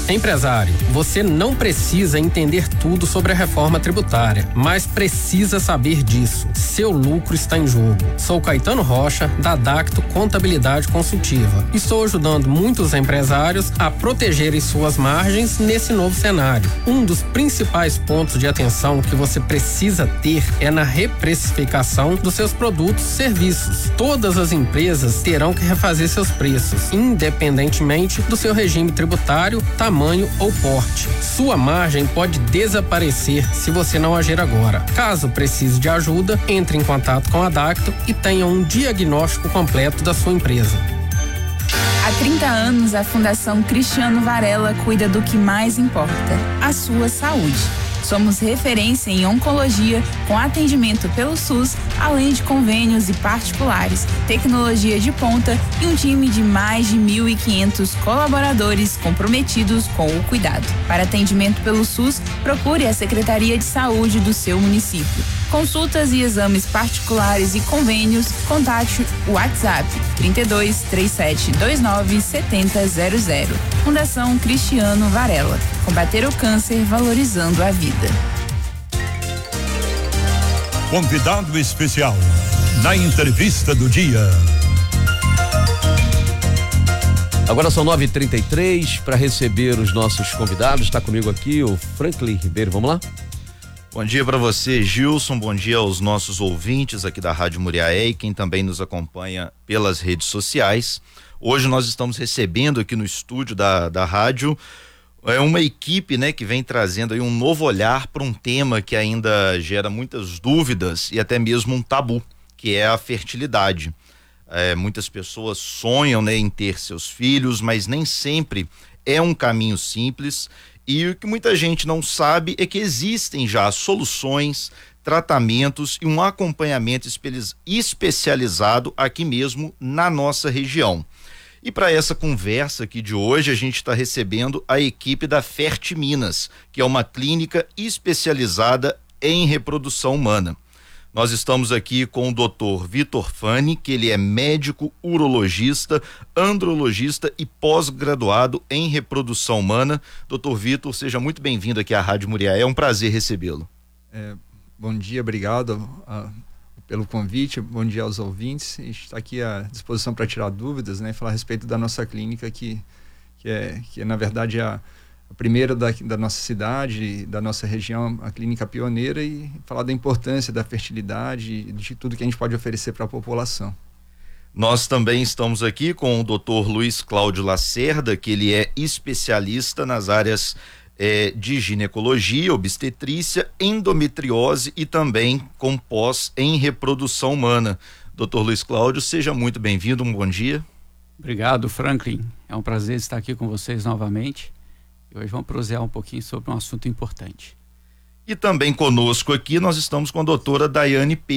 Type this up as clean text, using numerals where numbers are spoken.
Empresário, você não precisa entender tudo sobre a reforma tributária, mas precisa saber disso. Seu lucro está em jogo. Sou Caetano Rocha, da Dacto Contabilidade Consultiva. Estou ajudando muitos empresários a protegerem suas margens nesse novo cenário. Um dos principais pontos de atenção que você precisa ter é na reprecificação dos seus produtos e serviços. Todas as empresas terão que refazer seus preços, independentemente do seu regime tributário, tamanho ou porte. Sua margem pode desaparecer se você não agir agora. Caso precise de ajuda, entre em contato com a Dacto e tenha um diagnóstico completo da sua empresa. Há 30 anos, a Fundação Cristiano Varela cuida do que mais importa: a sua saúde. Somos referência em oncologia, com atendimento pelo SUS, além de convênios e particulares, tecnologia de ponta e um time de mais de 1.500 colaboradores comprometidos com o cuidado. Para atendimento pelo SUS, procure a Secretaria de Saúde do seu município. Consultas e exames particulares e convênios, contate o WhatsApp 32 3729 7000. Fundação Cristiano Varela. Combater o câncer valorizando a vida. Convidado especial na entrevista do dia. Agora são 9h33 para receber os nossos convidados. Está comigo aqui o Franklin Ribeiro. Vamos lá? Bom dia para você, Gilson. Bom dia aos nossos ouvintes aqui da Rádio Muriaé e quem também nos acompanha pelas redes sociais. Hoje nós estamos recebendo aqui no estúdio da rádio uma equipe, né, que vem trazendo aí um novo olhar para um tema que ainda gera muitas dúvidas e até mesmo um tabu, que é a fertilidade. Muitas pessoas sonham, né, em ter seus filhos, mas nem sempre é um caminho simples. E o que muita gente não sabe é que existem já soluções, tratamentos e um acompanhamento especializado aqui mesmo na nossa região. E para essa conversa aqui de hoje, a gente está recebendo a equipe da Fertiminas, que é uma clínica especializada em reprodução humana. Nós estamos aqui com o Dr. Vitor Fani, que ele é médico, urologista, andrologista e pós-graduado em reprodução humana. Dr. Vitor, seja muito bem-vindo aqui à Rádio Muriaé, é um prazer recebê-lo. Bom dia, obrigado pelo convite, bom dia aos ouvintes. A gente está aqui à disposição para tirar dúvidas, né, falar a respeito da nossa clínica, que é na verdade a primeira da nossa cidade, da nossa região, a clínica pioneira, e falar da importância da fertilidade, de tudo que a gente pode oferecer para a população. Nós também estamos aqui com o Dr. Luiz Cláudio Lacerda, que ele é especialista nas áreas de ginecologia, obstetrícia, endometriose e também com pós em reprodução humana. Dr. Luiz Cláudio, seja muito bem-vindo, um bom dia. Obrigado, Franklin. É um prazer estar aqui com vocês novamente. E hoje vamos prosear um pouquinho sobre um assunto importante. E também conosco aqui nós estamos com a doutora Daiane P.